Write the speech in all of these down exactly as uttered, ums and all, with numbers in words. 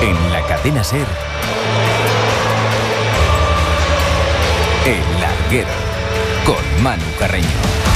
En la cadena SER, El Larguero, con Manu Carreño.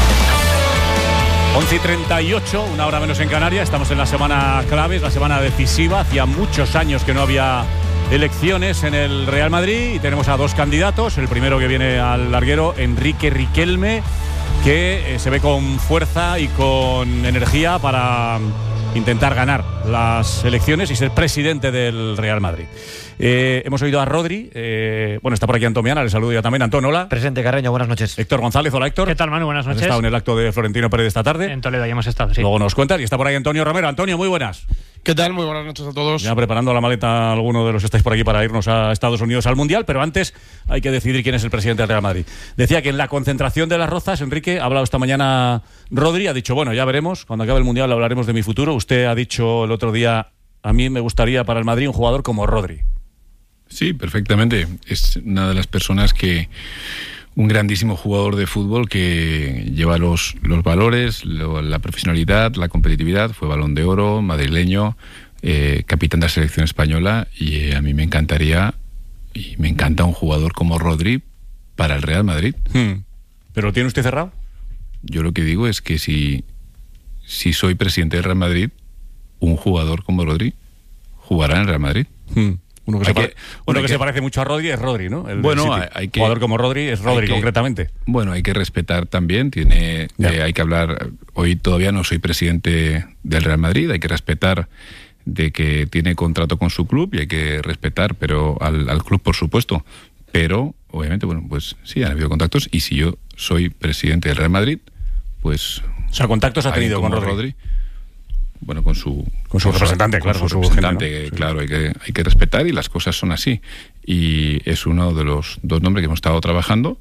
once y treinta y ocho, una hora menos en Canarias. Estamos en la semana clave, es la semana decisiva. Hacía muchos años que no había elecciones en el Real Madrid y tenemos a dos candidatos. El primero que viene al larguero, Enrique Riquelme, que eh, se ve con fuerza y con energía para intentar ganar las elecciones y ser presidente del Real Madrid. Eh, hemos oído a Rodri, eh, bueno, está por aquí Antón Miana, le saludo yo también. Antón, hola. Presente, Carreño, buenas noches. Héctor González, hola Héctor. ¿Qué tal, Manu? Buenas noches. Has estado en el acto de Florentino Pérez esta tarde. En Toledo, ya hemos estado, sí. Luego nos cuentas. Y está por ahí Antonio Romero. Antonio, muy buenas. ¿Qué tal? Muy buenas noches a todos. Ya preparando la maleta alguno de los que estáis por aquí para irnos a Estados Unidos al Mundial, pero antes hay que decidir quién es el presidente del Real Madrid. Decía que en la concentración de las Rozas, Enrique, ha hablado esta mañana Rodri, ha dicho, bueno, ya veremos, cuando acabe el Mundial hablaremos de mi futuro. Usted ha dicho el otro día, a mí me gustaría para el Madrid un jugador como Rodri. Sí, perfectamente. Es una de las personas que... Un grandísimo jugador de fútbol que lleva los, los valores, lo, la profesionalidad, la competitividad. Fue Balón de Oro, madrileño, eh, capitán de la selección española. Y eh, a mí me encantaría, y me encanta un jugador como Rodri para el Real Madrid. Hmm. ¿Pero lo tiene usted cerrado? Yo lo que digo es que si, si soy presidente del Real Madrid, un jugador como Rodri jugará en el Real Madrid. Hmm. Uno que, se, que, pare... Uno que, que se parece mucho a Rodri es Rodri, ¿no? El bueno, hay, hay que, jugador como Rodri es Rodri, que, concretamente. Bueno, hay que respetar también, tiene, eh, hay que hablar, hoy todavía no soy presidente del Real Madrid, hay que respetar de que tiene contrato con su club y hay que respetar pero al, al club, por supuesto, pero obviamente, bueno, pues sí, han habido contactos y si yo soy presidente del Real Madrid, pues... O sea, contactos ha tenido con Rodri. Rodri. Bueno, con su, con su representante, con claro, con su representante, gente, ¿no? Claro, hay que, hay que respetar y las cosas son así. Y es uno de los dos nombres que hemos estado trabajando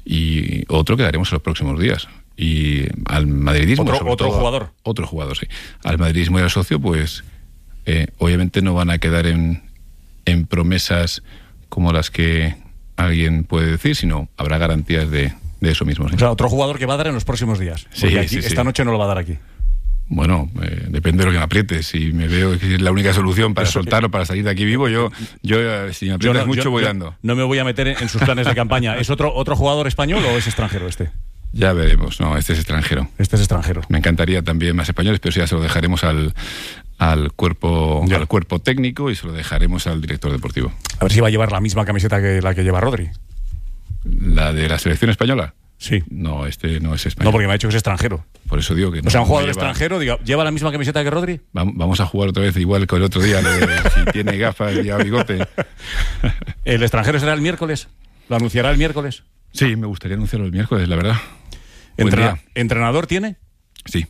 y otro que daremos en los próximos días. Y al madridismo... ¿Otro, otro todo, jugador? Otro jugador, sí. Al madridismo y al socio, pues eh, obviamente no van a quedar en, en promesas como las que alguien puede decir, sino habrá garantías de, de eso mismo. ¿Sí? O sea, otro jugador que va a dar en los próximos días. Sí, aquí, sí, sí. Esta noche no lo va a dar aquí. Bueno, eh, depende de lo que me aprietes. Si me veo que es la única solución para Eso, soltarlo, para salir de aquí vivo, yo, yo si me aprietas yo no, mucho yo, voy yo dando. No me voy a meter en sus planes de campaña. ¿Es otro otro jugador español o es extranjero este? Ya veremos. No, este es extranjero. Este es extranjero. Me encantaría también más españoles, pero eso ya se lo dejaremos al, al cuerpo ya. al cuerpo técnico y se lo dejaremos al director deportivo. A ver si va a llevar la misma camiseta que la que lleva Rodri. ¿La de la selección española? Sí. No, este no es español. No, porque me ha dicho que es extranjero. Por eso digo que... O no, sea, un jugador no lleva... extranjero, diga, ¿lleva la misma camiseta que Rodri? Vamos a jugar otra vez igual que el otro día, de, si tiene gafas y bigote. ¿El extranjero será el miércoles? ¿Lo anunciará el miércoles? Sí, me gustaría anunciarlo el miércoles, la verdad. Entrena... ¿Entrenador tiene? Sí.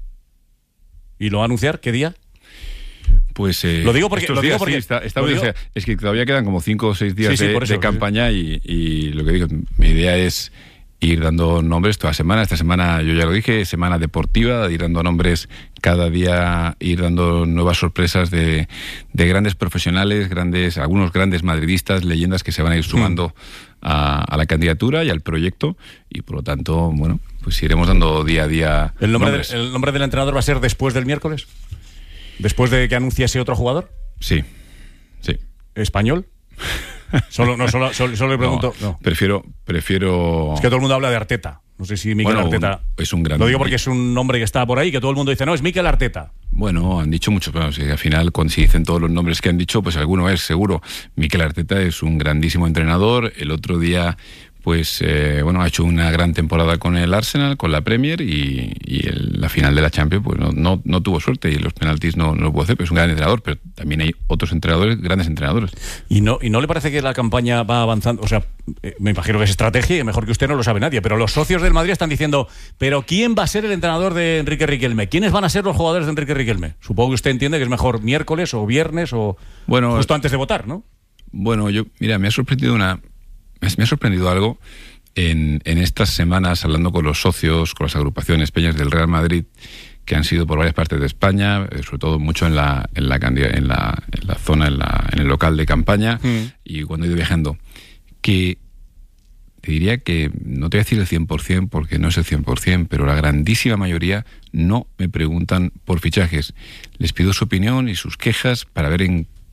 ¿Y lo va a anunciar qué día? Pues eh, lo digo porque, lo digo días, porque sí, está, está lo digo... O sea, es que todavía quedan como cinco o seis días sí, sí, de, eso, de campaña sí. y, y lo que digo, mi idea es ir dando nombres toda semana. Esta semana, yo ya lo dije, semana deportiva, ir dando nombres cada día, ir dando nuevas sorpresas de, de grandes profesionales, grandes, algunos grandes madridistas, leyendas que se van a ir sumando mm. a, a la candidatura y al proyecto y por lo tanto, bueno, pues iremos dando día a día ¿El nombre, nombres. De, ¿El nombre del entrenador va a ser después del miércoles? ¿Después de que anunciase otro jugador? Sí, sí. ¿Español? Solo, no, solo, solo, solo le pregunto. No, no. Prefiero, prefiero. Es que todo el mundo habla de Arteta. No sé si Mikel bueno, Arteta. Un, es un gran. Lo digo porque es un nombre que está por ahí, que todo el mundo dice, no, es Mikel Arteta. Bueno, han dicho muchos, pero si al final, cuando se dicen todos los nombres que han dicho, pues alguno es seguro. Mikel Arteta es un grandísimo entrenador. El otro día, pues, eh, bueno, ha hecho una gran temporada con el Arsenal, con la Premier y, y el, la final de la Champions, pues no, no, no tuvo suerte y los penaltis no, no lo pudo hacer, pero es un gran entrenador, pero también hay otros entrenadores, grandes entrenadores. ¿Y no, y no le parece que la campaña va avanzando? O sea, eh, me imagino que es estrategia y mejor que usted no lo sabe nadie, pero los socios del Madrid están diciendo, pero ¿quién va a ser el entrenador de Enrique Riquelme? ¿Quiénes van a ser los jugadores de Enrique Riquelme? Supongo que usted entiende que es mejor miércoles o viernes o bueno, justo antes de votar, ¿no? Bueno, yo, mira, me ha sorprendido una... Me ha sorprendido algo en, en estas semanas, hablando con los socios, con las agrupaciones peñas del Real Madrid, que han sido por varias partes de España, sobre todo mucho en la en la en la, en la zona, en, la, en el local de campaña, mm. y cuando he ido viajando, que te diría que, no te voy a decir el cien por ciento porque no es el cien por ciento, pero la grandísima mayoría no me preguntan por fichajes. Les pido su opinión y sus quejas para ver en qué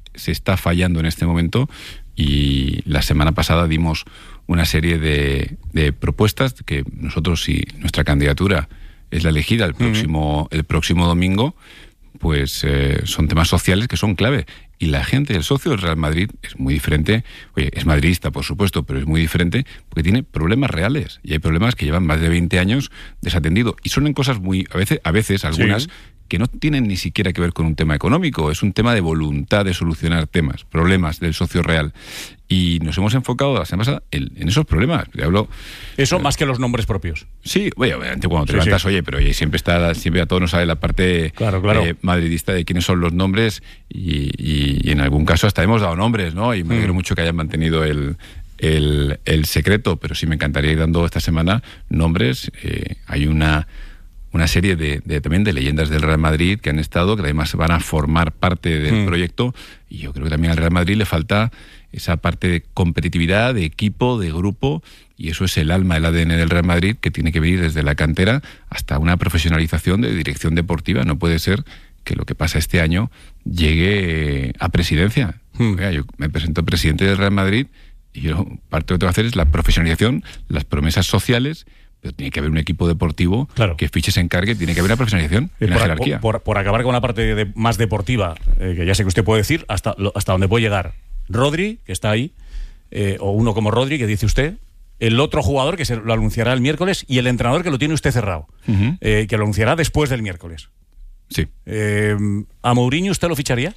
se está fallando en este momento, y la semana pasada dimos una serie de, de propuestas que nosotros, si nuestra candidatura es la elegida el próximo, uh-huh. el próximo domingo, pues eh, son temas sociales que son clave. Y la gente, el socio del Real Madrid es muy diferente. Oye, es madridista, por supuesto, pero es muy diferente porque tiene problemas reales. Y hay problemas que llevan más de veinte años desatendidos. Y son en cosas muy, a veces, a veces algunas, sí, que no tienen ni siquiera que ver con un tema económico. Es un tema de voluntad de solucionar temas, problemas del socio real. Y nos hemos enfocado la semana pasada en, en esos problemas. Hablo, Eso eh, más que los nombres propios. Sí, oye, obviamente cuando te sí, levantas, sí. oye, pero oye, siempre está, siempre a todos nos sale la parte claro, claro. Eh, madridista de quiénes son los nombres y, y, y en algún caso hasta hemos dado nombres, ¿no? Y me alegro mm. mucho que hayan mantenido el, el, el secreto, pero sí me encantaría ir dando esta semana nombres. Eh, hay una... una serie de, de también de leyendas del Real Madrid que han estado, que además van a formar parte del mm. proyecto, y yo creo que también al Real Madrid le falta esa parte de competitividad, de equipo, de grupo, y eso es el alma, el A D N del Real Madrid, que tiene que venir desde la cantera hasta una profesionalización de dirección deportiva. No puede ser que lo que pasa este año llegue a presidencia. Mm. Oiga, yo me presento presidente del Real Madrid y yo parte de lo que tengo que hacer es la profesionalización, las promesas sociales. Pero tiene que haber un equipo deportivo claro. que fiche se encargue, tiene que haber una profesionalización y una por, jerarquía. Por, por acabar con una parte de, más deportiva, eh, que ya sé que usted puede decir, hasta, hasta donde puede llegar Rodri, que está ahí, eh, o uno como Rodri, que dice usted, el otro jugador que se lo anunciará el miércoles y el entrenador que lo tiene usted cerrado, uh-huh. eh, que lo anunciará después del miércoles. Sí. Eh, ¿A Mourinho usted lo ficharía?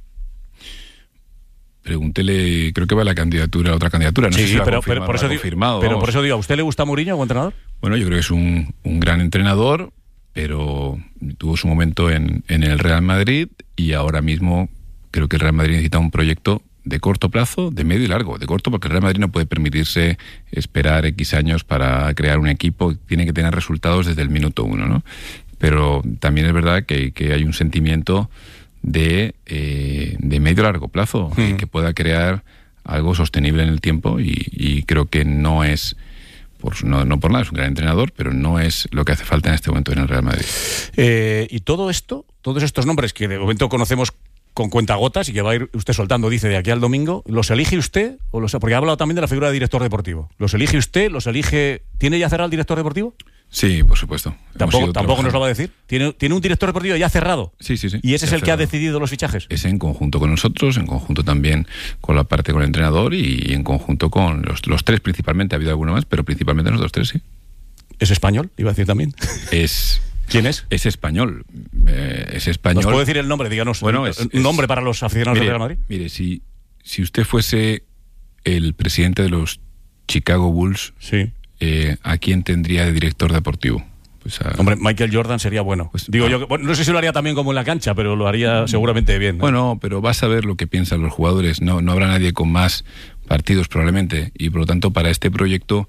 Pregúntele, creo que va la candidatura, otra candidatura, no sí, sé si pero, la pero por eso digo, confirmado. Pero por eso digo, ¿a usted le gusta Mourinho como entrenador? Bueno, yo creo que es un, un gran entrenador, pero tuvo su momento en, en el Real Madrid y ahora mismo creo que el Real Madrid necesita un proyecto de corto plazo, de medio y largo. De corto porque el Real Madrid no puede permitirse esperar X años para crear un equipo, tiene que tener resultados desde el minuto uno, ¿no? Pero también es verdad que, que hay un sentimiento de, eh, de medio a largo plazo, mm. eh, que pueda crear algo sostenible en el tiempo y, y creo que no es, por, no, no por nada, es un gran entrenador, pero no es lo que hace falta en este momento en el Real Madrid. Eh, y todo esto, todos estos nombres que de momento conocemos con cuentagotas y que va a ir usted soltando, dice, de aquí al domingo, ¿los elige usted? O los, porque ha hablado también de la figura de director deportivo. ¿Los elige usted? ¿Los elige? ¿Tiene ya cerrado el director deportivo? Sí, por supuesto. ¿Tampoco, ¿tampoco nos lo va a decir? ¿Tiene, ¿Tiene un director deportivo ya cerrado? Sí, sí, sí. ¿Y ese es el cerrado. que ha decidido los fichajes? Es en conjunto con nosotros, en conjunto también con la parte con el entrenador y en conjunto con los, los tres principalmente. Ha habido alguno más, pero principalmente nosotros tres, sí. ¿Es español? Iba a decir también. Es... ¿Quién es? Es español. Eh, es español. ¿Nos puede decir el nombre? Díganos. Bueno, es, un nombre es, para los aficionados mire, del Real Madrid. Mire, si, si usted fuese el presidente de los Chicago Bulls, sí. eh, ¿a quién tendría de director deportivo? Pues a... Hombre, Michael Jordan sería bueno. Pues, Digo ah. yo, bueno, no sé si lo haría también como en la cancha, pero lo haría seguramente bien, ¿no? Bueno, pero vas a ver lo que piensan los jugadores. No, no habrá nadie con más partidos probablemente, y por lo tanto para este proyecto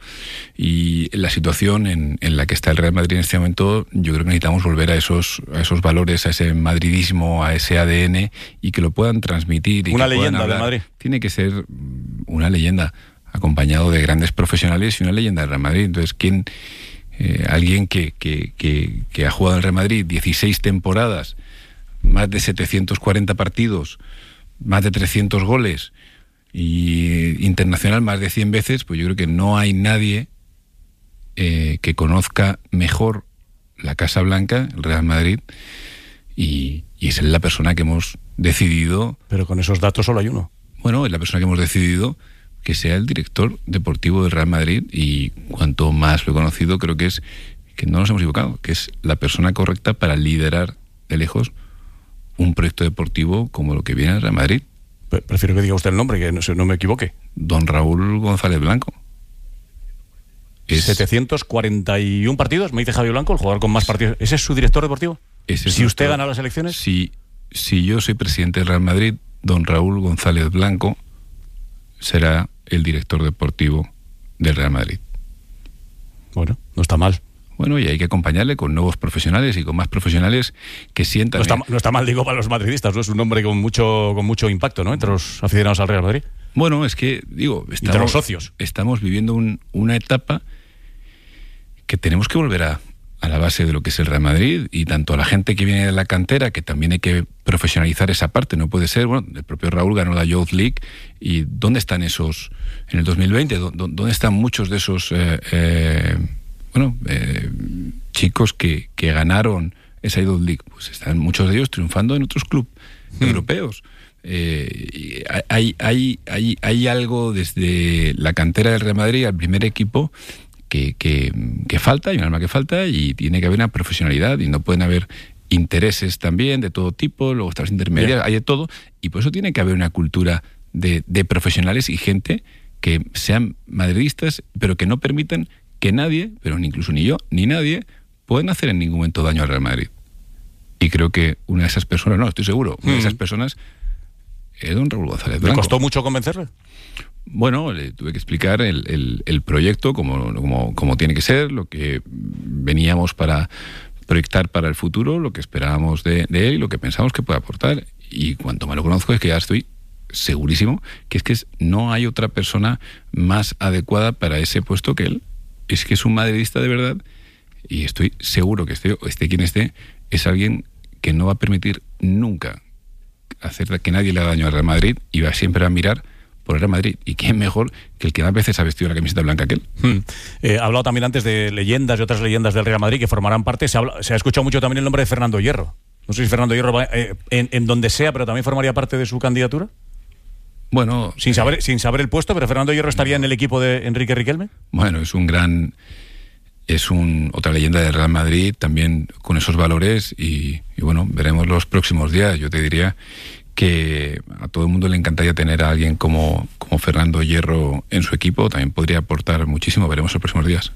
y la situación en, en la que está el Real Madrid en este momento, yo creo que necesitamos volver a esos, a esos valores, a ese madridismo, a ese A D N, y que lo puedan transmitir. Y una que leyenda hablar. de Madrid. Tiene que ser una leyenda, acompañado de grandes profesionales y una leyenda del Real Madrid. Entonces, ¿quién, eh, alguien que, que, que, que ha jugado en el Real Madrid dieciséis temporadas, más de setecientos cuarenta partidos, más de trescientos goles, y internacional más de cien veces, pues yo creo que no hay nadie eh, que conozca mejor la Casa Blanca, el Real Madrid, y, y es la persona que hemos decidido... Pero con esos datos solo hay uno. Bueno, es la persona que hemos decidido que sea el director deportivo del Real Madrid, y cuanto más lo he conocido, creo que es que no nos hemos equivocado, que es la persona correcta para liderar de lejos un proyecto deportivo como lo que viene el Real Madrid. Prefiero que diga usted el nombre, que no, no me equivoque. Don Raúl González Blanco. Es... setecientos cuarenta y uno partidos, me dice Javi Blanco, el jugador con más partidos. ¿Ese es su director deportivo? Ese es si nuestro... usted gana las elecciones. Si, si yo soy presidente del Real Madrid, don Raúl González Blanco será el director deportivo del Real Madrid. Bueno, no está mal. Bueno, y hay que acompañarle con nuevos profesionales y con más profesionales que sientan... No está, no está mal, digo, para los madridistas, ¿no? Es un hombre con mucho con mucho impacto, ¿no? Entre los aficionados al Real Madrid. Bueno, es que, digo... Estamos, entre los socios. Estamos viviendo un, una etapa que tenemos que volver a, a la base de lo que es el Real Madrid, y tanto a la gente que viene de la cantera, que también hay que profesionalizar esa parte, no puede ser, bueno, el propio Raúl ganó la Youth League, y ¿dónde están esos, en el dos mil veinte, dónde están muchos de esos, eh, eh, bueno, eh, chicos que, que ganaron esa Youth League? Pues están muchos de ellos triunfando en otros clubes mm. europeos. Eh, hay, hay, hay, hay algo desde la cantera del Real Madrid al primer equipo Que, que, que falta, hay un alma que falta, y tiene que haber una profesionalidad, y no pueden haber intereses también de todo tipo, luego están las intermedias, hay de todo, y por eso tiene que haber una cultura de, de profesionales y gente que sean madridistas, pero que no permitan que nadie, pero ni incluso ni yo, ni nadie, puedan hacer en ningún momento daño al Real Madrid. Y creo que una de esas personas, no, estoy seguro, una mm. de esas personas es don Raúl González Blanco. ¿Le costó mucho convencerle? Bueno, le tuve que explicar el, el, el proyecto como, como, como tiene que ser, lo que veníamos para proyectar para el futuro, lo que esperábamos de, de él y lo que pensamos que puede aportar. Y cuanto más lo conozco, es que ya estoy segurísimo que es que es, no hay otra persona más adecuada para ese puesto que él. Es que es un madridista de verdad, y estoy seguro que esté, esté quien esté, es alguien que no va a permitir nunca hacer que nadie le haga daño al Real Madrid, y va siempre a mirar por el Real Madrid. ¿Y quién mejor que el que más veces ha vestido la camiseta blanca que él? Hmm. Eh, ha hablado también antes de leyendas y otras leyendas del Real Madrid que formarán parte. Se, habla, se ha escuchado mucho también el nombre de Fernando Hierro. No sé si Fernando Hierro va eh, en, en donde sea, pero también formaría parte de su candidatura. Bueno, sin saber, eh, sin saber el puesto, pero Fernando Hierro estaría en el equipo de Enrique Riquelme. Bueno, es un gran, es un otra leyenda del Real Madrid, también con esos valores, y, y bueno, veremos los próximos días. Yo te diría que a todo el mundo le encantaría tener a alguien como, como Fernando Hierro en su equipo. También podría aportar muchísimo, veremos los próximos días.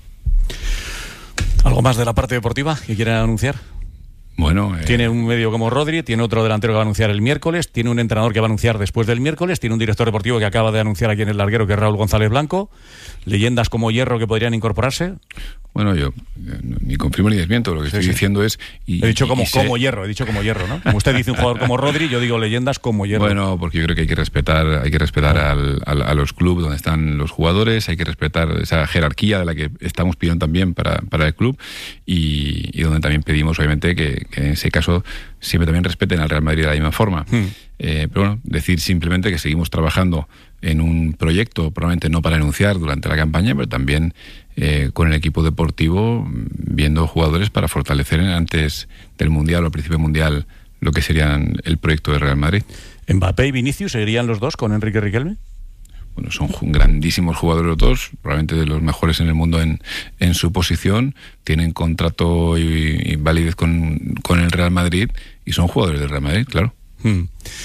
¿Algo más de la parte deportiva que quiera anunciar? Bueno, eh... tiene un medio como Rodri, tiene otro delantero que va a anunciar el miércoles, tiene un entrenador que va a anunciar después del miércoles, tiene un director deportivo que acaba de anunciar aquí en el larguero, que es Raúl González Blanco, leyendas como Hierro que podrían incorporarse. Bueno, yo ni confirmo ni desmiento, lo que estoy sí, sí. diciendo es... Y, he dicho como, y sé... como Hierro, he dicho como Hierro, ¿no? Como usted dice un jugador como Rodri, yo digo leyendas como Hierro. Bueno, porque yo creo que hay que respetar, hay que respetar al, al, a los clubes donde están los jugadores, hay que respetar esa jerarquía de la que estamos pidiendo también para, para el club, y, y donde también pedimos, obviamente, que, que en ese caso siempre también respeten al Real Madrid de la misma forma. Hmm. Eh, pero bueno, decir simplemente que seguimos trabajando en un proyecto, probablemente no para anunciar durante la campaña, pero también eh, con el equipo deportivo, viendo jugadores para fortalecer antes del Mundial o al principio del Mundial lo que serían el proyecto de Real Madrid. ¿Mbappé y Vinicius seguirían los dos con Enrique Riquelme? Bueno, son grandísimos jugadores los dos, probablemente de los mejores en el mundo en, en su posición, tienen contrato y, y validez con, con el Real Madrid, y son jugadores del Real Madrid, claro. Hmm.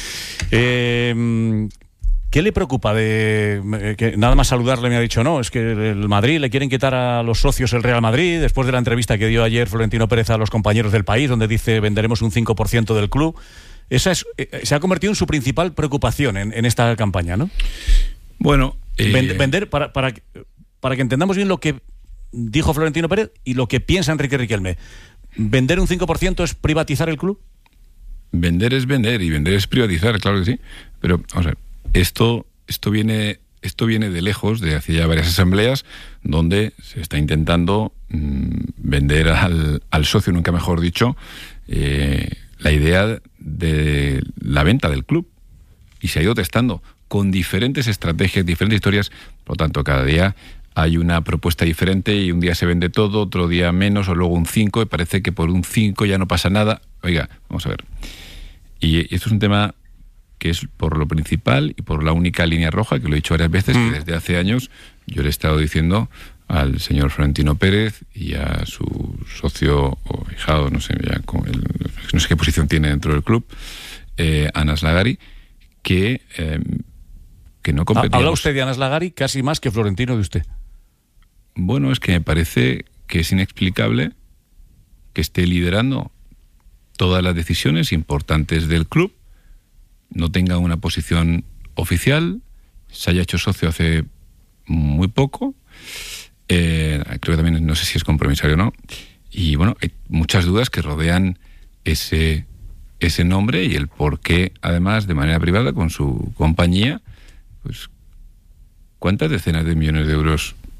Eh... ¿Qué le preocupa de que nada más saludarle me ha dicho no, es que el Madrid le quieren quitar a los socios el Real Madrid, después de la entrevista que dio ayer Florentino Pérez a los compañeros del País, donde dice venderemos un cinco por ciento del club? Esa es, eh, se ha convertido en su principal preocupación en, en esta campaña, ¿no? Bueno, eh... Vend, vender para, para, para que entendamos bien lo que dijo Florentino Pérez y lo que piensa Enrique Riquelme. ¿Vender un cinco por ciento es privatizar el club? Vender es vender y vender es privatizar, claro que sí, pero vamos a ver. Esto, esto viene, esto viene de lejos, de hace ya varias asambleas, donde se está intentando mmm, vender al, al socio, nunca mejor dicho, eh, la idea de la venta del club. Y se ha ido testando con diferentes estrategias, diferentes historias. Por lo tanto, cada día hay una propuesta diferente, y un día se vende todo, otro día menos, o luego un cinco, y parece que por un cinco ya no pasa nada. Oiga, vamos a ver. Y, y esto es un tema que es por lo principal y por la única línea roja, que lo he dicho varias veces, mm. que desde hace años yo le he estado diciendo al señor Florentino Pérez y a su socio o hijado, no sé ya con el, no sé qué posición tiene dentro del club, eh, Anas Lagari, que, eh, que no competíamos. ¿Habla usted de Anas Lagari casi más que Florentino de usted? Bueno, es que me parece que es inexplicable que esté liderando todas las decisiones importantes del club, no tenga una posición oficial, se haya hecho socio hace muy poco, eh, creo que también no sé si es compromisario o no, y bueno, hay muchas dudas que rodean ese, ese nombre y el por qué, además, de manera privada, con su compañía, pues cuántas decenas de millones de euros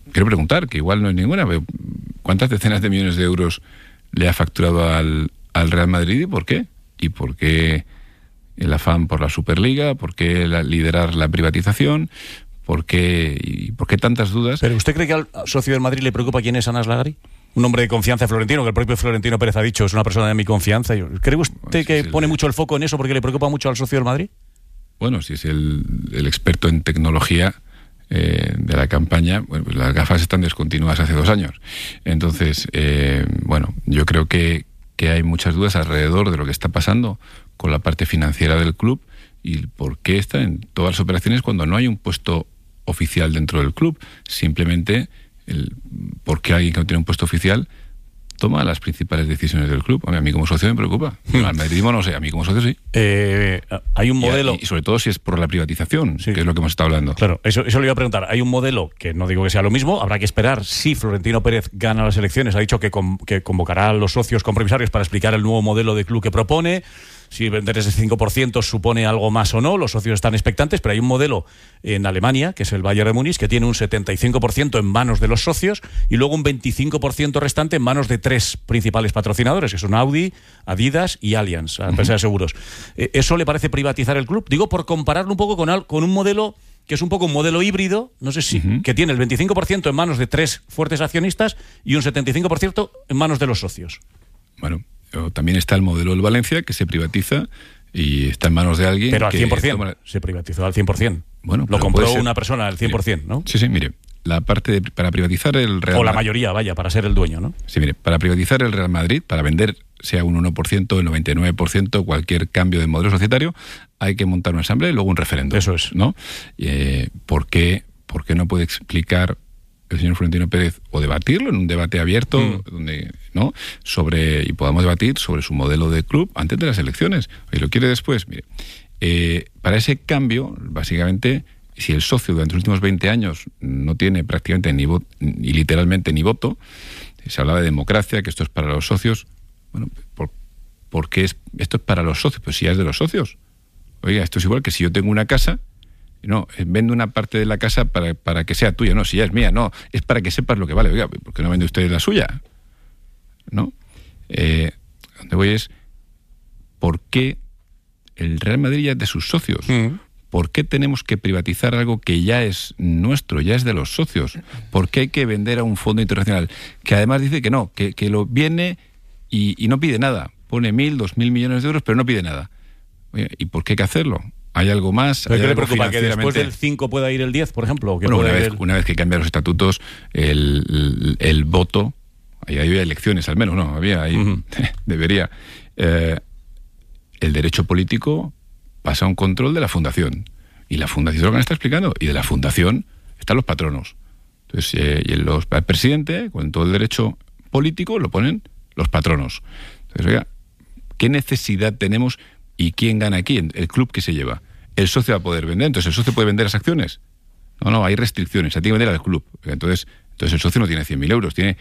quiero preguntar, que igual no es ninguna, ¿cuántas decenas de millones de euros le ha facturado al, al Real Madrid y por qué? ¿Y por qué el afán por la Superliga? ¿Por qué la, liderar la privatización? ¿Por qué, y por qué tantas dudas? ¿Pero usted cree que al socio del Madrid le preocupa quién es Anas Lagari? Un hombre de confianza de Florentino, que el propio Florentino Pérez ha dicho, es una persona de mi confianza. ¿Cree usted bueno, que pone el... mucho el foco en eso porque le preocupa mucho al socio del Madrid? Bueno, si es el, el experto en tecnología eh, de la campaña, bueno, pues las gafas están descontinuadas hace dos años. Entonces, eh, bueno, yo creo que, que hay muchas dudas alrededor de lo que está pasando con la parte financiera del club y por qué está en todas las operaciones cuando no hay un puesto oficial dentro del club. Simplemente el por qué alguien que no tiene un puesto oficial toma las principales decisiones del club. A mí como socio me preocupa. Hmm. Al madridismo no sé, a mí como socio sí. Eh, hay un modelo... Y, y sobre todo si es por la privatización, sí, que es lo que hemos estado hablando. Claro, eso, eso le iba a preguntar. Hay un modelo que no digo que sea lo mismo, habrá que esperar si Florentino Pérez gana las elecciones. Ha dicho que, con, que convocará a los socios compromisarios para explicar el nuevo modelo de club que propone. Si vender ese cinco por ciento supone algo más o no, los socios están expectantes, pero hay un modelo en Alemania, que es el Bayern de Múnich, que tiene un setenta y cinco por ciento en manos de los socios y luego un veinticinco por ciento restante en manos de tres principales patrocinadores, que son Audi, Adidas y Allianz, la empresa de seguros. ¿Eso le parece privatizar el club? Digo, por compararlo un poco con, al, con un modelo que es un poco un modelo híbrido, no sé si, uh-huh. que tiene el veinticinco por ciento en manos de tres fuertes accionistas y un setenta y cinco por ciento en manos de los socios. Bueno, también está el modelo del Valencia, que se privatiza y está en manos de alguien. Pero al que cien por ciento, toma... se privatizó al cien por ciento. Bueno, lo compró una persona al cien por ciento, mire, ¿no? Sí, sí, mire, la parte de, para privatizar el Real O la mayoría, vaya, para ser el dueño, ¿no? Sí, mire, para privatizar el Real Madrid, para vender sea un uno por ciento, el noventa y nueve por ciento, cualquier cambio de modelo societario, hay que montar una asamblea y luego un referéndum. Eso es. ¿No? Eh, ¿por qué, ¿Por qué no puede explicar el señor Florentino Pérez o debatirlo en un debate abierto mm. donde no sobre y podamos debatir sobre su modelo de club antes de las elecciones? Y lo quiere después. Mire, eh, para ese cambio, básicamente, si el socio durante los últimos veinte años no tiene prácticamente ni voto, ni literalmente ni voto, se hablaba de democracia, que esto es para los socios. Bueno, ¿por, ¿por qué es, esto es para los socios? Pues si ya es de los socios. Oiga, esto es igual que si yo tengo una casa. No, vendo una parte de la casa para, para que sea tuya. No, si ya es mía, no. Es para que sepas lo que vale. Oiga, ¿por qué no vende usted la suya? ¿No? Eh, donde voy es, ¿por qué el Real Madrid ya es de sus socios? Mm. ¿Por qué tenemos que privatizar algo que ya es nuestro, ya es de los socios? ¿Por qué hay que vender a un fondo internacional que además dice que no, que, que lo viene y, y no pide nada? Pone mil, dos mil millones de euros, pero no pide nada. Oiga, ¿y por qué hay que hacerlo? ¿Hay algo más? ¿Pero qué le preocupa? ¿Que después del cinco pueda ir el diez, por ejemplo? Bueno, una vez, el... una vez que cambian los estatutos, el, el, el voto, ahí había elecciones al menos, no, había, ahí uh-huh. debería. Eh, el derecho político pasa a un control de la fundación. Y la fundación, lo que me está explicando, y de la fundación están los patronos. Entonces, eh, y los, el presidente, con todo el derecho político, lo ponen los patronos. Entonces, oiga, ¿qué necesidad tenemos? ¿Y quién gana aquí? El club que se lleva. El socio va a poder vender. Entonces, ¿el socio puede vender las acciones? No, no, hay restricciones. O sea, tiene que vender al club. Entonces, entonces el socio no tiene cien mil euros. Tiene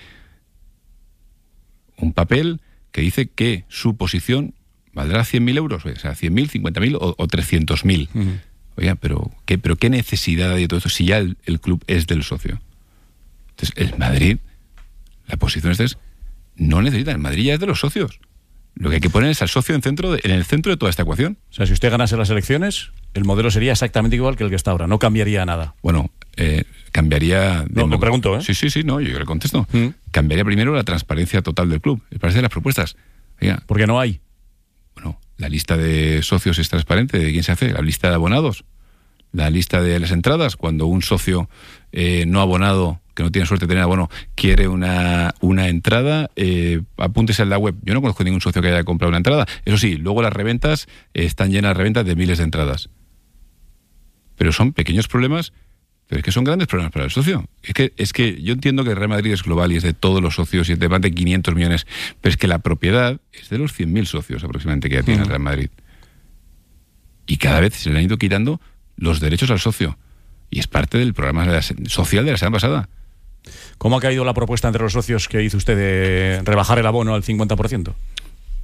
un papel que dice que su posición valdrá cien mil euros. O sea, cien mil, cincuenta mil o, o trescientos mil. Uh-huh. Oiga, ¿pero qué, pero ¿qué necesidad hay de todo esto si ya el, el club es del socio? Entonces, el Madrid, la posición esta es, no necesita. El Madrid ya es de los socios. Lo que hay que poner es al socio en, centro de, en el centro de toda esta ecuación. O sea, si usted ganase las elecciones, el modelo sería exactamente igual que el que está ahora. No cambiaría nada. Bueno, eh, cambiaría... No, me pregunto, ¿eh? Sí, sí, sí, no, yo le contesto. ¿Mm? Cambiaría primero la transparencia total del club. ¿Les parece las propuestas? Oiga, porque no hay. Bueno, la lista de socios es transparente. ¿De quién se hace? La lista de abonados. La lista de las entradas. Cuando un socio eh, no abonado, que no tiene suerte de tener abono, quiere una, una entrada, eh, apúntese en la web. Yo no conozco ningún socio que haya comprado una entrada. Eso sí, luego las reventas eh, están llenas de reventas de miles de entradas. Pero son pequeños problemas, pero es que son grandes problemas para el socio. Es que, es que yo entiendo que el Real Madrid es global y es de todos los socios y es de más de quinientos millones, pero es que la propiedad es de los cien mil socios aproximadamente que ya tiene el Real Madrid. Y cada vez se le han ido quitando los derechos al socio. Y es parte del programa de la, social de la semana pasada. ¿Cómo ha caído la propuesta entre los socios que hizo usted de rebajar el abono al cincuenta por ciento?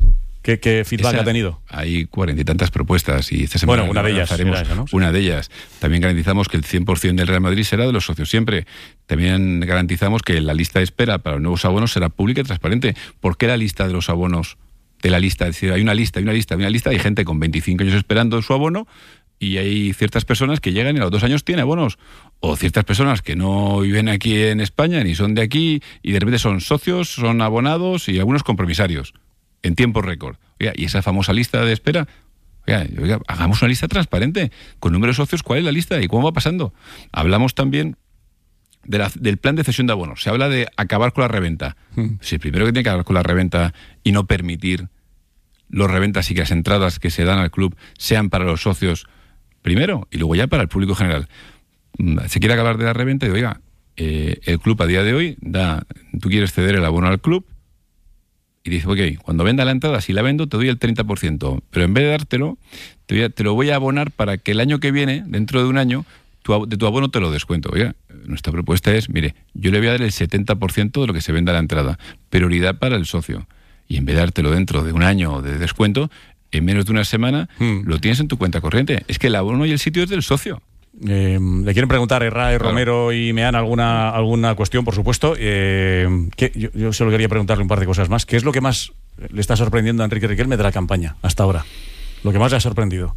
¿Qué, qué feedback esa, ha tenido? Hay cuarenta y tantas propuestas y esta semana bueno, una de ellas haremos esa, ¿no? una de ellas. También garantizamos que el cien por ciento del Real Madrid será de los socios siempre. También garantizamos que la lista de espera para los nuevos abonos será pública y transparente. ¿Por qué la lista de los abonos? De la lista, es decir, hay una lista, hay una lista, hay una lista, hay gente con veinticinco años esperando su abono y hay ciertas personas que llegan y a los dos años tienen abonos. O ciertas personas que no viven aquí en España ni son de aquí y de repente son socios, son abonados y algunos compromisarios en tiempo récord. Oiga, y esa famosa lista de espera, oiga, oiga, hagamos una lista transparente con número de socios, cuál es la lista y cómo va pasando. Hablamos también de la, del plan de cesión de abonos. Se habla de acabar con la reventa. Mm. Si primero que tiene que acabar con la reventa y no permitir los reventas y que las entradas que se dan al club sean para los socios primero y luego ya para el público general. Se quiere acabar de la reventa y oiga, eh, el club a día de hoy da, tú quieres ceder el abono al club y dice, ok, cuando venda la entrada, si la vendo, te doy el treinta por ciento, pero en vez de dártelo, te, voy a, te lo voy a abonar para que el año que viene, dentro de un año, tu, de tu abono te lo descuento. Oiga, nuestra propuesta es, mire, yo le voy a dar el setenta por ciento de lo que se venda la entrada, prioridad para el socio. Y en vez de dártelo dentro de un año de descuento, en menos de una semana, hmm. lo tienes en tu cuenta corriente. Es que el abono y el sitio es del socio. Eh, le quieren preguntar Herrera, claro. Romero y Meán alguna alguna cuestión, por supuesto. Eh, ¿qué, yo, yo solo quería preguntarle un par de cosas más. ¿Qué es lo que más le está sorprendiendo a Enrique Riquelme de la campaña hasta ahora? Lo que más le ha sorprendido.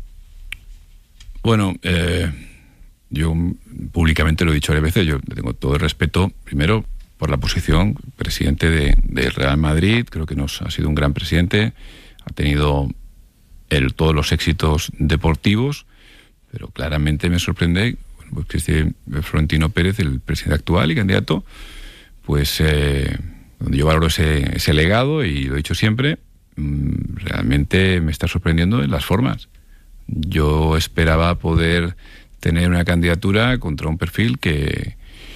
Bueno, eh, yo públicamente lo he dicho varias veces. Yo le tengo todo el respeto, primero, por la posición, presidente de, de Real Madrid. Creo que nos ha sido un gran presidente. Ha tenido el, todos los éxitos deportivos. Pero claramente me sorprende, bueno, pues que este Florentino Pérez, el presidente actual y candidato, pues eh, donde yo valoro ese, ese legado y lo he dicho siempre, mmm, realmente me está sorprendiendo en las formas. Yo esperaba poder tener una candidatura contra un perfil que,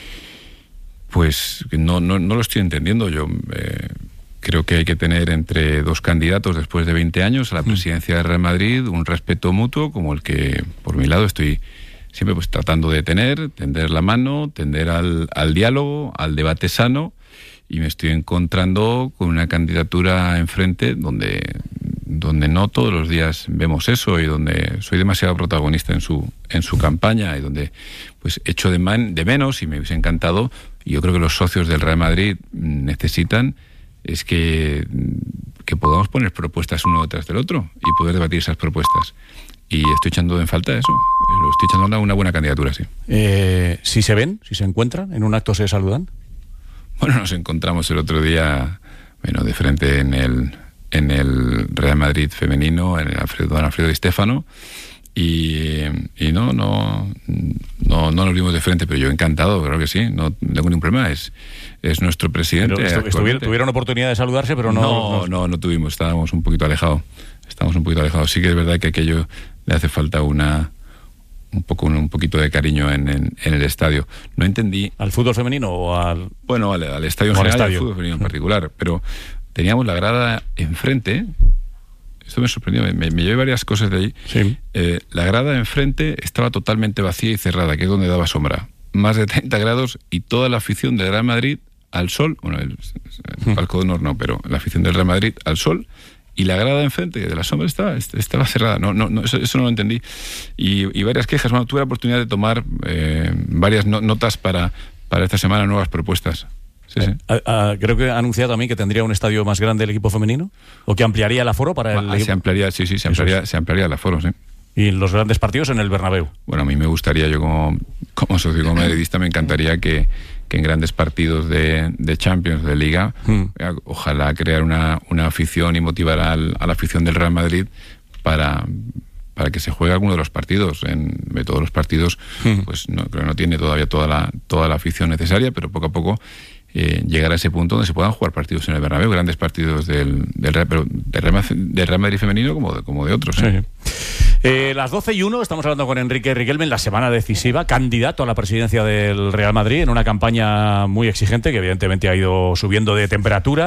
pues, que no, no, no lo estoy entendiendo. Yo eh, creo que hay que tener entre dos candidatos después de veinte años a la presidencia de Real Madrid un respeto mutuo como el que, por mi lado, estoy siempre pues tratando de tener, tender la mano, tender al, al diálogo, al debate sano, y me estoy encontrando con una candidatura enfrente donde, donde no todos los días vemos eso y donde soy demasiado protagonista en su, en su campaña y donde pues echo de, man, de menos y me hubiese encantado, y yo creo que los socios del Real Madrid necesitan es que, que podamos poner propuestas uno detrás del otro y poder debatir esas propuestas. Y estoy echando en falta eso. Lo estoy echando una buena candidatura, sí. Eh, ¿Si se ven? ¿Si se encuentran? ¿En un acto se saludan? Bueno, nos encontramos el otro día, bueno, de frente en el, en el Real Madrid femenino, en el Alfredo, don Alfredo Di Stéfano, y, y no, no, no, no nos vimos de frente, pero yo encantado, claro que sí, no tengo ningún problema, es, es nuestro presidente. Pero estuvieron, tuvieron oportunidad de saludarse, pero no no, no... no, no tuvimos, estábamos un poquito alejados, estábamos un poquito alejados. Sí que es verdad que aquello le hace falta una... un poco un, un poquito de cariño en, en, en el estadio. No entendí... ¿Al fútbol femenino o al...? Bueno, al, al estadio en general, al fútbol femenino en particular, pero teníamos la grada enfrente. Esto me sorprendió, me, me llevé varias cosas de allí. Sí. Eh, la grada enfrente estaba totalmente vacía y cerrada, que es donde daba sombra. Más de treinta grados y toda la afición del Real Madrid al sol, bueno, el, el palco de honor no, pero la afición del Real Madrid al sol, y la grada enfrente de la sombra estaba, estaba cerrada. No, no, no, eso, eso no lo entendí. Y, y varias quejas. Bueno, tuve la oportunidad de tomar eh, varias no, notas para, para esta semana, nuevas propuestas. Sí, sí. A, a, creo que ha anunciado también que tendría un estadio más grande el equipo femenino, o que ampliaría el aforo para el ah, equipo. Se ampliaría, sí, sí, se ampliaría, es. se ampliaría el aforo, sí. Y los grandes partidos en el Bernabéu. Bueno, a mí me gustaría, yo como, como socio como madridista, me encantaría que, que en grandes partidos de, de Champions, de Liga, hmm. ojalá crear una, una afición y motivar al, a la afición del Real Madrid para... para que se juegue alguno de los partidos. En de todos los partidos, hmm. pues no, creo que no tiene todavía toda la, toda la afición necesaria, pero poco a poco eh, llegar a ese punto donde se puedan jugar partidos en el Bernabéu, grandes partidos del, del, Real, pero del, Real, del Real Madrid femenino como de, como de otros. ¿eh? Sí. Eh, las doce y uno, estamos hablando con Enrique Riquelme en la semana decisiva, candidato a la presidencia del Real Madrid en una campaña muy exigente que evidentemente ha ido subiendo de temperatura.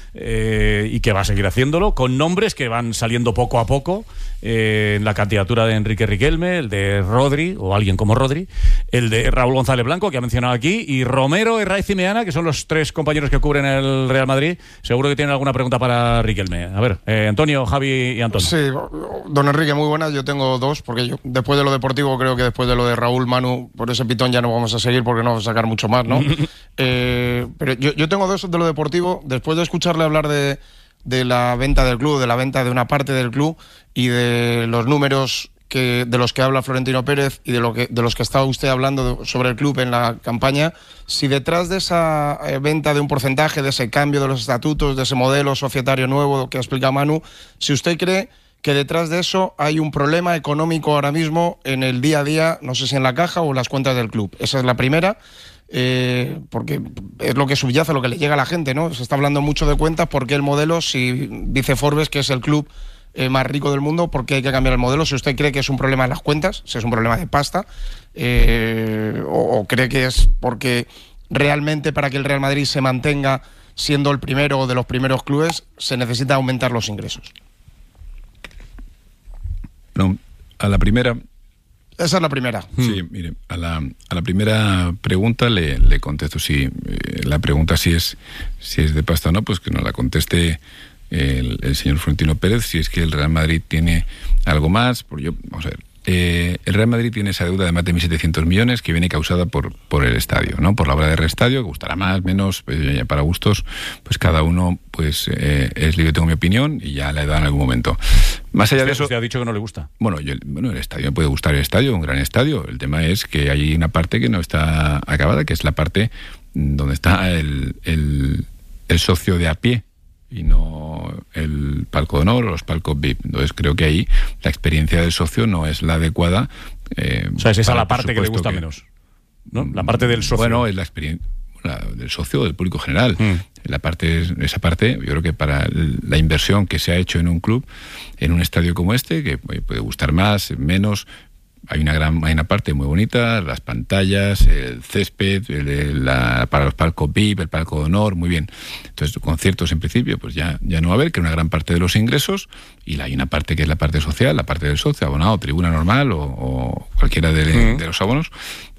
eh, y que va a seguir haciéndolo, con nombres que van saliendo poco a poco, eh, en la candidatura de Enrique Riquelme, el de Rodri, o alguien como Rodri, el de Raúl González Blanco, que ha mencionado aquí, y Romero, Herraiz y Meana, que son los tres compañeros que cubren el Real Madrid. Seguro que tienen alguna pregunta para Riquelme. A ver, eh, Antonio, Javi y Antonio. Sí, don Enrique, muy buenas. Yo tengo dos, porque yo, después de lo deportivo, creo que después de lo de Raúl, Manu, por ese pitón ya no vamos a seguir porque no vamos a sacar mucho más, ¿no? eh, pero yo, yo tengo dos de lo deportivo. Después de escucharle hablar de, de la venta del club, de la venta de una parte del club y de los números que, de los que habla Florentino Pérez y de, lo que, de los que estaba usted hablando sobre el club en la campaña, si detrás de esa venta de un porcentaje, de ese cambio de los estatutos, de ese modelo societario nuevo que explica Manu, si usted cree que detrás de eso hay un problema económico ahora mismo en el día a día, no sé si en la caja o en las cuentas del club. Esa es la primera, eh, porque es lo que subyace, lo que le llega a la gente, ¿no? Se está hablando mucho de cuentas, porque el modelo, si dice Forbes que es el club eh, más rico del mundo, ¿por qué hay que cambiar el modelo? Si usted cree que es un problema en las cuentas, si es un problema de pasta, eh, o, o cree que es porque realmente para que el Real Madrid se mantenga siendo el primero de los primeros clubes, se necesita aumentar los ingresos. No, a la primera... Esa es la primera. Sí, mire, a la, a la primera pregunta le, le contesto. Si eh, la pregunta si es, si es de pasta o no, pues que nos la conteste el, el señor Florentino Pérez. Si es que el Real Madrid tiene algo más, por yo, vamos a ver. Eh, el Real Madrid tiene esa deuda de más de mil setecientos millones que viene causada por, por el estadio, ¿no? Por la obra del estadio, que gustará más, menos, pues ya para gustos, pues cada uno pues eh, es libre, tengo mi opinión y ya la he dado en algún momento. Más allá de eso... Usted ha dicho que no le gusta. Bueno, yo, bueno, el estadio me puede gustar, el estadio, un gran estadio. El tema es que hay una parte que no está acabada, que es la parte donde está el, el, el socio de a pie, y no el palco de honor o los palcos V I P. Entonces creo que ahí la experiencia del socio no es la adecuada. Eh, o sea, es esa la parte que le gusta que, menos, ¿no? La parte del socio. Bueno, es la experiencia la, del socio, del público general. Mm. La parte, esa parte, yo creo que para la inversión que se ha hecho en un club, en un estadio como este, que puede gustar más, menos... Hay una gran hay una parte muy bonita, las pantallas, el césped, el, la, para los palcos V I P, el palco de honor, muy bien. Entonces, conciertos en principio, pues ya, ya no va a haber, que una gran parte de los ingresos, y hay una parte que es la parte social, la parte del socio, abonado, tribuna normal o, o cualquiera de, uh-huh. de los abonos,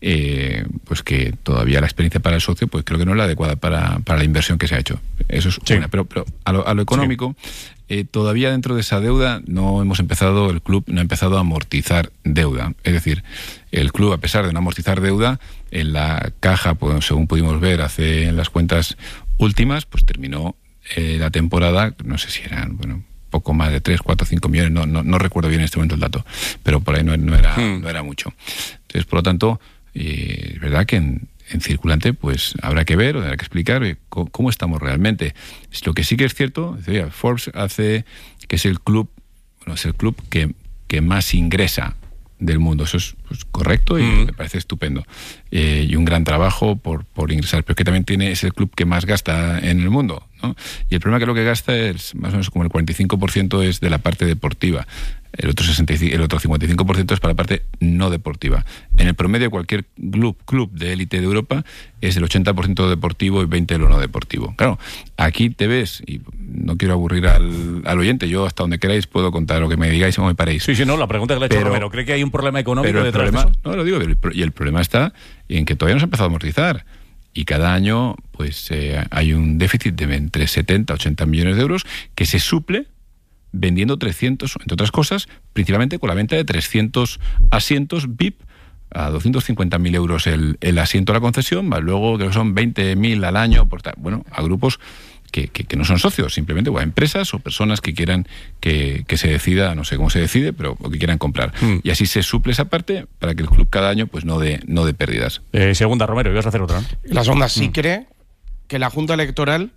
eh, pues que todavía la experiencia para el socio, pues creo que no es la adecuada para, para la inversión que se ha hecho. Eso es sí. una, pero, pero a lo, a lo económico... Sí. Eh, todavía dentro de esa deuda no hemos empezado, el club no ha empezado a amortizar deuda. Es decir, el club, a pesar de no amortizar deuda, en la caja, pues, según pudimos ver hace en las cuentas últimas, pues terminó eh, la temporada, no sé si eran, bueno, poco más de tres, cuatro, cinco millones, no, no, no recuerdo bien en este momento el dato, pero por ahí no, no, era, hmm. no era mucho. Entonces, por lo tanto, eh, es verdad que en En circulante, pues habrá que ver, o habrá que explicar cómo, cómo estamos realmente. Lo que sí que es cierto, decía, Forbes hace que es el club, bueno, es el club que, que más ingresa del mundo. Eso es pues, correcto y mm. me parece estupendo. Eh, y un gran trabajo por, por ingresar, pero que también tiene, es el club que más gasta en el mundo, ¿no? Y el problema es que lo que gasta es más o menos como el cuarenta y cinco por ciento es de la parte deportiva. El otro, sesenta y cinco, el otro cincuenta y cinco por ciento es para la parte no deportiva. En el promedio, cualquier club, club de élite de Europa es el ochenta por ciento deportivo y veinte por ciento de lo no deportivo. Claro, aquí te ves, y no quiero aburrir al, al oyente, yo hasta donde queráis puedo contar lo que me digáis o me paréis. Sí, sí, no, la pregunta que le he hecho pero, Romero, ¿cree que hay un problema económico pero el detrás problema, de eso? No, lo digo, y el problema está en que todavía no se ha empezado a amortizar. Y cada año pues eh, hay un déficit de entre setenta, ochenta millones de euros que se suple vendiendo trescientos, entre otras cosas, principalmente con la venta de trescientos asientos V I P a doscientos cincuenta mil euros el, el asiento a la concesión, más luego que son veinte mil al año, por tal, bueno, a grupos que, que, que no son socios, simplemente o a empresas o personas que quieran que, que se decida, no sé cómo se decide, pero o que quieran comprar. Mm. Y así se suple esa parte para que el club cada año pues no dé no de pérdidas. Eh, segunda, Romero, ibas a hacer otra, ¿no? La segunda, sí mm. cree que la Junta Electoral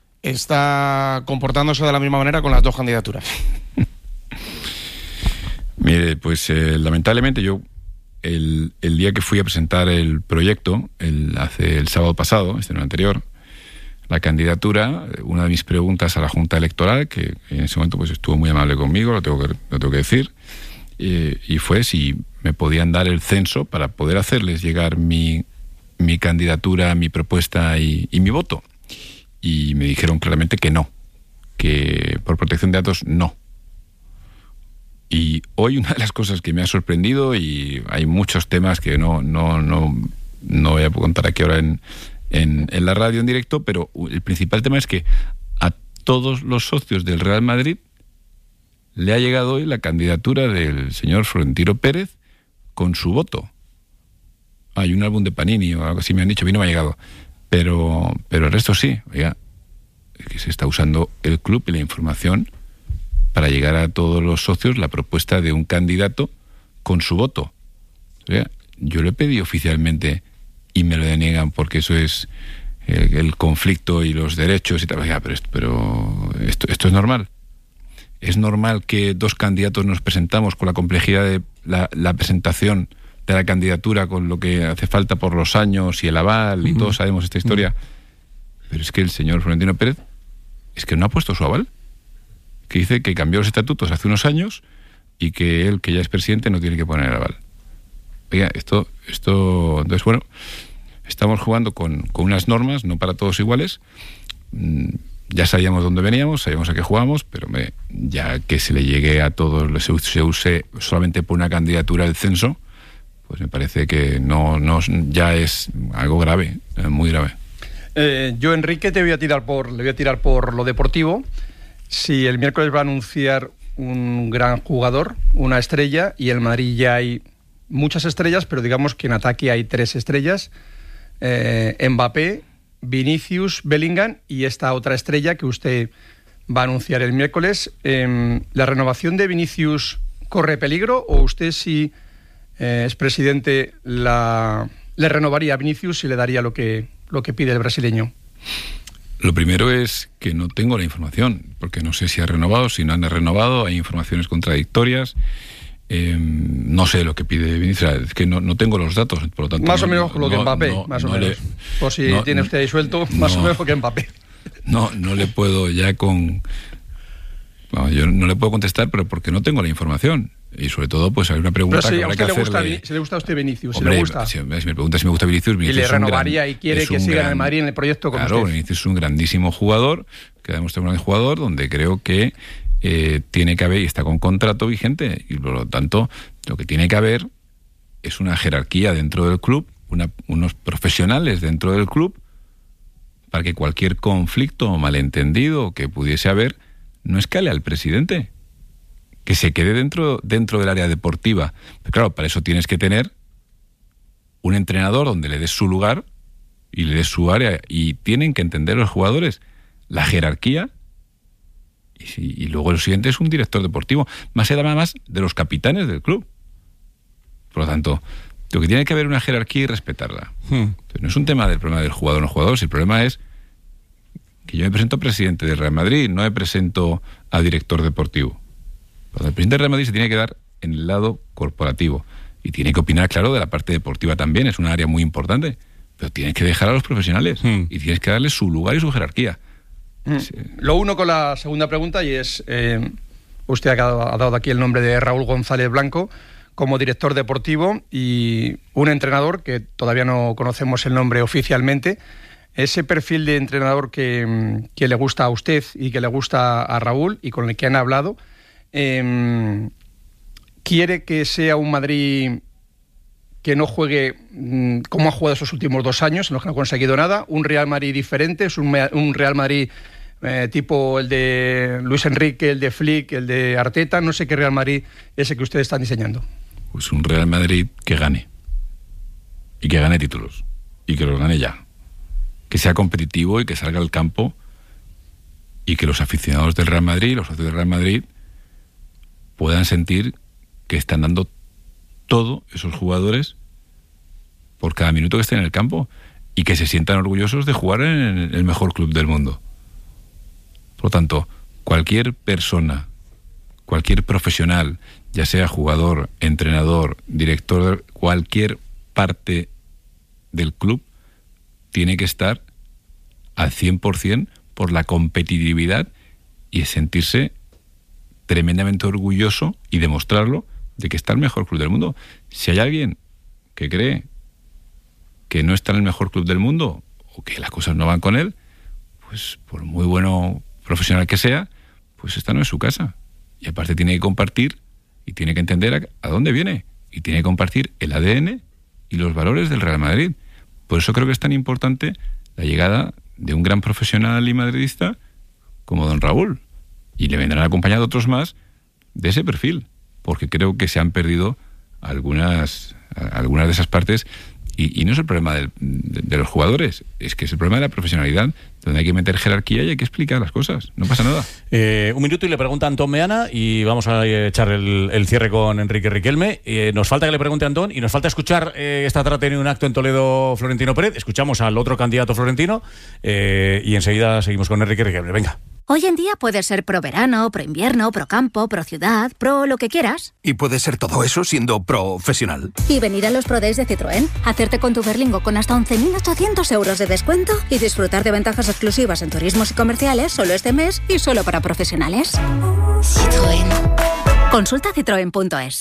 está comportándose de la misma manera con las dos candidaturas. Mire, pues eh, lamentablemente yo el, el día que fui a presentar el proyecto, el, hace el sábado pasado, este no el anterior, la candidatura, una de mis preguntas a la Junta Electoral, que en ese momento pues estuvo muy amable conmigo, lo tengo que, lo tengo que decir, eh, y fue si me podían dar el censo para poder hacerles llegar mi, mi candidatura, mi propuesta y, y mi voto. Y me dijeron claramente que no, que por protección de datos no. Y hoy una de las cosas que me ha sorprendido, y hay muchos temas que no, no, no, no voy a contar aquí ahora en, en, en la radio en directo, pero el principal tema es que a todos los socios del Real Madrid le ha llegado hoy la candidatura del señor Florentino Pérez con su voto. Hay un álbum de Panini o algo así me han dicho, a mí no me ha llegado, pero, pero el resto sí. Oiga, que se está usando el club y la información para llegar a todos los socios la propuesta de un candidato con su voto. O sea, yo lo he pedido oficialmente y me lo deniegan porque eso es el, el conflicto y los derechos y tal. Oiga, pero, esto, pero esto, esto es normal. Es normal que dos candidatos nos presentamos con la complejidad de la, la presentación de la candidatura, con lo que hace falta por los años y el aval, y uh-huh. todos sabemos esta historia. Uh-huh. Pero es que el señor Florentino Pérez es que no ha puesto su aval, que dice que cambió los estatutos hace unos años y que él, que ya es presidente, no tiene que poner el aval. Oiga, esto, esto, entonces, bueno, estamos jugando con, con unas normas, no para todos iguales. Ya sabíamos dónde veníamos, sabíamos a qué jugábamos, pero hombre, ya que se le llegue a todos, se, se use solamente por una candidatura el censo, pues me parece que no, no ya es algo grave, muy grave. Eh, yo, Enrique, te voy a tirar por, le voy a tirar por lo deportivo. Si el miércoles va a anunciar un gran jugador, una estrella, y en el Madrid ya hay muchas estrellas, pero digamos que en ataque hay tres estrellas, eh, Mbappé, Vinicius, Bellingham y esta otra estrella que usted va a anunciar el miércoles. Eh, ¿La renovación de Vinicius corre peligro o usted, si eh, es presidente, la, le renovaría a Vinicius y le daría lo que, lo que pide el brasileño? Lo primero es que no tengo la información, porque no sé si ha renovado, si no han renovado, hay informaciones contradictorias. Eh, no sé lo que pide Vinicius, es que no, no tengo los datos, por lo tanto... Más no, o menos lo que no, Mbappé, no, más no o menos. Le, por si no, tiene usted ahí suelto, más no, o menos lo que Mbappé. No, no le puedo ya con... No, yo no le puedo contestar, pero porque no tengo la información. Y sobre todo, pues hay una pregunta pero sí, que habrá que le gusta, hacerle... Si le gusta a usted Vinicius, Hombre, si le gusta... Si, si me pregunta si me gusta Vinicius, Vinicius y le es un renovaría gran, y quiere que siga gran, en el Madrid en el proyecto con claro, usted. Vinicius es un grandísimo jugador, que ha demostrado un gran jugador, donde creo que eh, tiene que haber, y está con contrato vigente, y por lo tanto, lo que tiene que haber es una jerarquía dentro del club, una, unos profesionales dentro del club, para que cualquier conflicto o malentendido que pudiese haber no escale al presidente, que se quede dentro, dentro del área deportiva. Pero claro, para eso tienes que tener un entrenador donde le des su lugar y le des su área, y tienen que entender los jugadores la jerarquía, y, si, y luego el siguiente es un director deportivo, más allá más de los capitanes del club. Por lo tanto, lo que tiene que haber una jerarquía y respetarla. Hmm. Entonces, no es un tema del problema del jugador o no jugador, si el problema es que yo me presento a presidente del Real Madrid, no me presento a director deportivo. El presidente del Real Madrid se tiene que dar en el lado corporativo y tiene que opinar, claro, de la parte deportiva también, es un área muy importante, pero tienes que dejar a los profesionales hmm. y tienes que darles su lugar y su jerarquía. Hmm. Sí. Lo uno con la segunda pregunta, y es, eh, usted ha dado, ha dado aquí el nombre de Raúl González Blanco como director deportivo y un entrenador que todavía no conocemos el nombre oficialmente. Ese perfil de entrenador que, que le gusta a usted y que le gusta a Raúl y con el que han hablado, eh, ¿quiere que sea un Madrid que no juegue mmm, como ha jugado esos últimos dos años, en los que no ha conseguido nada? ¿Un Real Madrid diferente? ¿Es un, un Real Madrid eh, tipo el de Luis Enrique, el de Flick, el de Arteta? No sé qué Real Madrid es el que ustedes están diseñando. Pues un Real Madrid que gane. Y que gane títulos. Y que los gane ya. Que sea competitivo y que salga al campo y que los aficionados del Real Madrid, los socios del Real Madrid, puedan sentir que están dando todo esos jugadores por cada minuto que estén en el campo y que se sientan orgullosos de jugar en el mejor club del mundo. Por lo tanto, cualquier persona, cualquier profesional, ya sea jugador, entrenador, director, cualquier parte del club, tiene que estar al cien por ciento por la competitividad y sentirse tremendamente orgulloso y demostrarlo de que está el mejor club del mundo. Si hay alguien que cree que no está en el mejor club del mundo o que las cosas no van con él, pues por muy bueno profesional que sea, pues esta no es su casa. Y aparte tiene que compartir y tiene que entender a, a dónde viene. Y tiene que compartir el A D N y los valores del Real Madrid. Por eso creo que es tan importante la llegada de un gran profesional y madridista como don Raúl. Y le vendrán acompañados otros más de ese perfil, porque creo que se han perdido algunas, algunas de esas partes. Y, y no es el problema del, de, de los jugadores, es que es el problema de la profesionalidad, donde hay que meter jerarquía y hay que explicar las cosas. No pasa nada. Eh, un minuto y le pregunta a Antón Meana y vamos a echar el, el cierre con Enrique Riquelme. Eh, nos falta que le pregunte a Antón y nos falta escuchar, eh, esta tarde ha tenido un acto en Toledo Florentino Pérez. Escuchamos al otro candidato florentino eh, y enseguida seguimos con Enrique Riquelme. Venga. Hoy en día puedes ser pro verano, pro invierno, pro campo, pro ciudad, pro lo que quieras. Y puedes ser todo eso siendo profesional. Y venir a los Pro Days de Citroën, hacerte con tu Berlingo con hasta once mil ochocientos euros de descuento y disfrutar de ventajas exclusivas en turismos y comerciales solo este mes y solo para profesionales. Citroën. Consulta citroen punto es.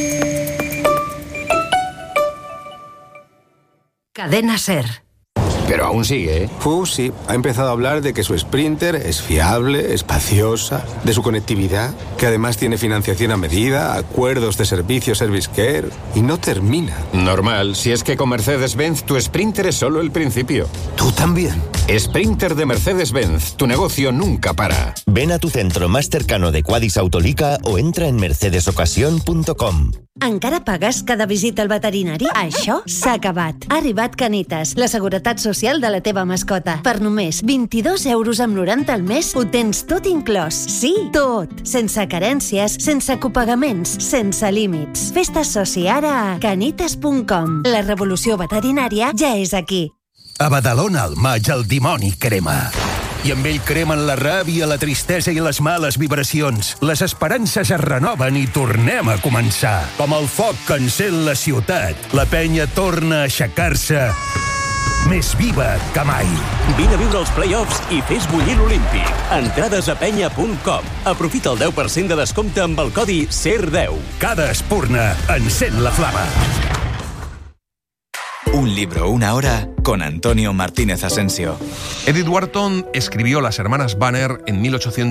Cadena SER. Pero aún sigue, ¿eh? Uh, sí. Ha empezado a hablar de que su Sprinter es fiable, espaciosa, de su conectividad, que además tiene financiación a medida, acuerdos de servicio Service Care, y no termina. Normal, si es que con Mercedes-Benz tu Sprinter es solo el principio. ¿Tú también? Sprinter de Mercedes-Benz, tu negocio nunca para. Ven a tu centro más cercano de Quadis Autolica o entra en mercedes ocasión punto com. Encara pagues cada visita al veterinari? Això s'ha acabat. Ha arribat Canitas, la seguretat social de la teva mascota. Per només vint-i-dos euros amb noranta al mes ho tens tot inclòs. Sí, tot. Sense carències, sense copagaments, sense límits. Fes-te soci ara a canitas punt com. La revolució veterinària ja és aquí. A Badalona al maig el dimoni crema. I amb ell cremen la ràbia, la tristesa i les males vibracions. Les esperances es renoven i tornem a començar. Com el foc que encén la ciutat, la penya torna a aixecar-se més viva que mai. Vine a viure els play-offs i fes bullir l'Olímpic. Entrades a penya punt com. Aprofita el deu per cent de descompte amb el codi S E R deu. Cada espurna encén la flama. Un libro, una hora, con Antonio Martínez Asensio. Edith Wharton escribió Las hermanas Banner en mil ochocientos